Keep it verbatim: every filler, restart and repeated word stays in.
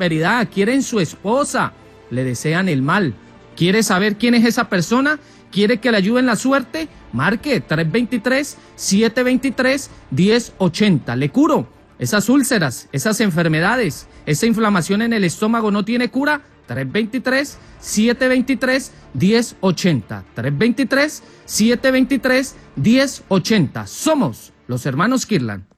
prosperidad, quieren su esposa, le desean el mal. ¿Quiere saber quién es esa persona? ¿Quiere que le ayuden la suerte? Marque tres dos tres, siete dos tres, uno cero ocho cero. Le curo esas úlceras, esas enfermedades, esa inflamación en el estómago no tiene cura. tres dos tres, siete dos tres, uno cero ocho cero. tres dos tres, siete dos tres, uno cero ocho cero. Somos los hermanos Kirlan.